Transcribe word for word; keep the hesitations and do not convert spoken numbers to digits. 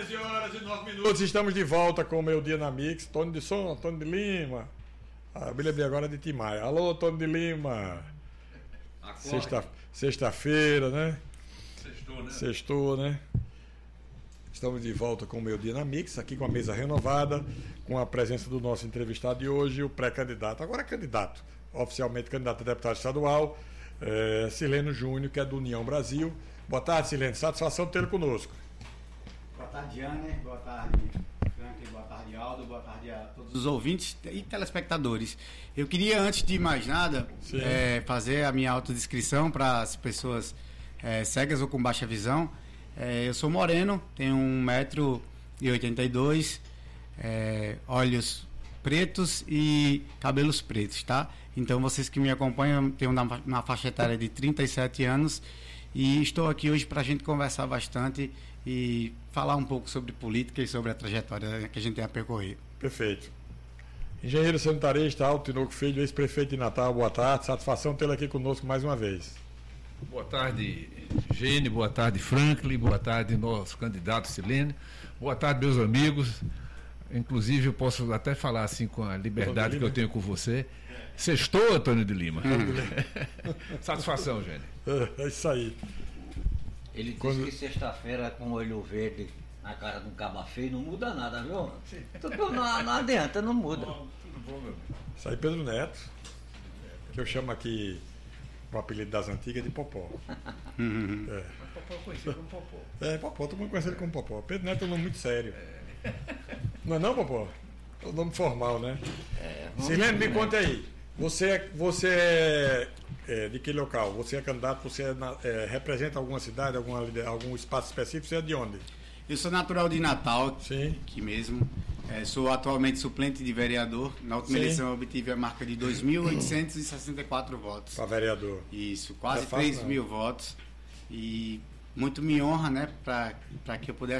treze horas e nove minutos, estamos de volta com o Meu Dia na Mix. Tony de Som, Tony de Lima. Ah, eu me lembrei agora de Timaya. Alô, Tony de Lima. Sexta, sexta-feira, né? Sextou, né? Sextou, né? Estamos de volta com o Meu Dia na Mix, aqui com a mesa renovada, com a presença do nosso entrevistado de hoje, o pré-candidato, agora é candidato, oficialmente candidato a deputado estadual, é, Sileno Júnior, que é do União Brasil. Boa tarde, Sileno. Satisfação de tê-lo conosco. Boa tarde, Jane. Boa tarde, Frank. Boa tarde, Aldo. Boa tarde a todos os ouvintes e telespectadores. Eu queria, antes de mais nada, é, fazer a minha autodescrição para as pessoas é, cegas ou com baixa visão. É, eu sou moreno, tenho um metro e oitenta e dois, é, olhos pretos e cabelos pretos, tá? Então, vocês que me acompanham, tenho uma, uma faixa etária de trinta e sete anos e estou aqui hoje para a gente conversar bastante e falar um pouco sobre política e sobre a trajetória que a gente tem a percorrer. Perfeito. Engenheiro sanitarista Aldo Tinoco Filho, ex-prefeito de Natal, boa tarde. Satisfação tê-lo aqui conosco mais uma vez. Boa tarde, Gene, boa tarde, Franklin, boa tarde, nosso candidato Silene, boa tarde, meus amigos. Inclusive, eu posso até falar assim com a liberdade que eu tenho com você. Sextou, Antônio de Lima. Satisfação, Gene. É, é isso aí. Ele disse Quando... que sexta-feira com olho verde na cara de um caba feio não muda nada, viu? Tudo não, não adianta, não muda. Tudo bom, meu amigo. Isso aí, Pedro Neto, que eu chamo aqui, o apelido das antigas, de Popó. É. Popó conhecido como Popó. É, Popó, todo mundo conhece ele como Popó. Pedro Neto é um nome muito sério. É. Não é não, Popó? É um nome formal, né? É, Silene, me conta aí. Você, é, você é, é de que local? Você é candidato, você é na, é, representa alguma cidade, alguma, algum espaço específico? Você é de onde? Eu sou natural de Natal, Sim. aqui mesmo. É, sou atualmente suplente de vereador. Na última Sim. eleição eu obtive a marca de dois mil oitocentos e sessenta e quatro votos. Para vereador. Isso, quase Não é fácil, três mil votos. E muito me honra, né, para que eu pudesse